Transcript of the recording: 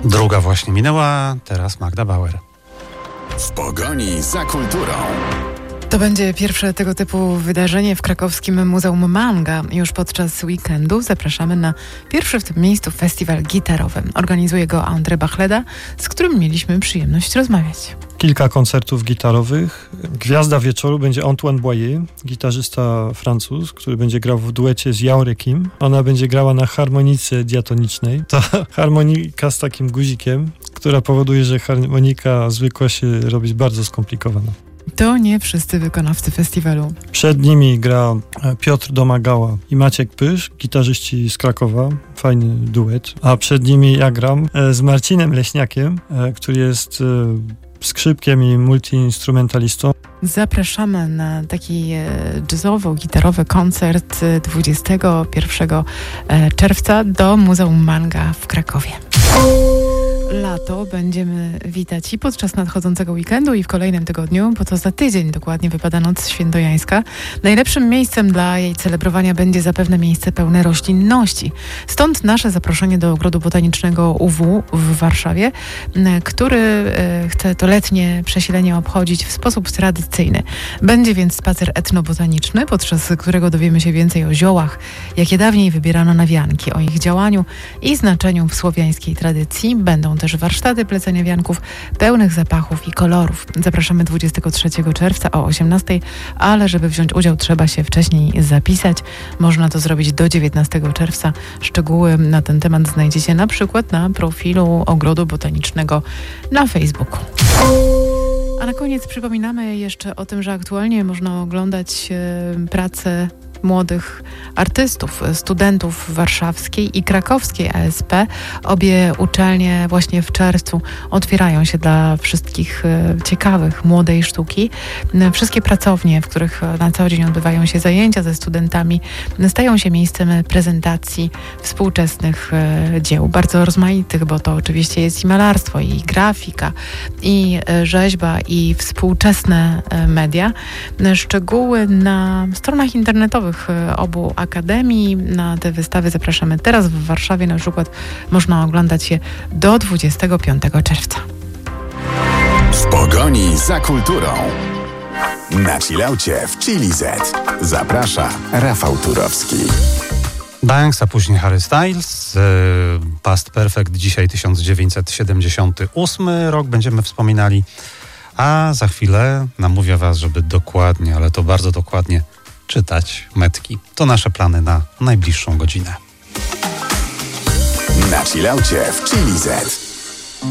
Druga właśnie minęła, teraz Magda Bauer. W pogoni za kulturą. To będzie pierwsze tego typu wydarzenie w krakowskim Muzeum Manga. Już podczas weekendu zapraszamy na pierwszy w tym miejscu festiwal gitarowy. Organizuje go André Bachleda, z którym mieliśmy przyjemność rozmawiać. Kilka koncertów gitarowych. Gwiazda wieczoru będzie Antoine Boyer, gitarzysta Francuz, który będzie grał w duecie z Jaurekim. Ona będzie grała na harmonice diatonicznej. To harmonika z takim guzikiem, która powoduje, że harmonika zwykła się robić bardzo skomplikowana. To nie wszyscy wykonawcy festiwalu. Przed nimi gra Piotr Domagała i Maciek Pysz, gitarzyści z Krakowa. Fajny duet. A przed nimi ja gram z Marcinem Leśniakiem, który jest skrzypkiem i multiinstrumentalistą. Zapraszamy na taki jazzowo-gitarowy koncert 21 czerwca do Muzeum Manga w Krakowie. Lato będziemy witać i podczas nadchodzącego weekendu i w kolejnym tygodniu, bo to za tydzień dokładnie wypada Noc Świętojańska. Najlepszym miejscem dla jej celebrowania będzie zapewne miejsce pełne roślinności. Stąd nasze zaproszenie do Ogrodu Botanicznego UW w Warszawie, który chce to letnie przesilenie obchodzić w sposób tradycyjny. Będzie więc spacer etnobotaniczny, podczas którego dowiemy się więcej o ziołach, jakie dawniej wybierano na wianki, o ich działaniu i znaczeniu w słowiańskiej tradycji. Będą też warsztaty plecenia wianków pełnych zapachów i kolorów. Zapraszamy 23 czerwca o 18:00, ale żeby wziąć udział, trzeba się wcześniej zapisać. Można to zrobić do 19 czerwca. Szczegóły na ten temat znajdziecie na przykład na profilu Ogrodu Botanicznego na Facebooku. A na koniec przypominamy jeszcze o tym, że aktualnie można oglądać pracę młodych artystów, studentów warszawskiej i krakowskiej ASP. Obie uczelnie właśnie w czerwcu otwierają się dla wszystkich ciekawych młodej sztuki. Wszystkie pracownie, w których na co dzień odbywają się zajęcia ze studentami, stają się miejscem prezentacji współczesnych dzieł, bardzo rozmaitych, bo to oczywiście jest i malarstwo, i grafika, i rzeźba, i współczesne media. Szczegóły na stronach internetowych obu akademii. Na te wystawy zapraszamy teraz w Warszawie. Na przykład można oglądać je do 25 czerwca. W pogoni za kulturą. Na chillaucie w Chili Z. Zaprasza Rafał Turowski. Banks, a później Harry Styles. Past Perfect, dzisiaj 1978 rok będziemy wspominali. A za chwilę namówię was, żeby dokładnie, ale to bardzo dokładnie czytać metki. To nasze plany na najbliższą godzinę. Na chillaucie w Chili Z.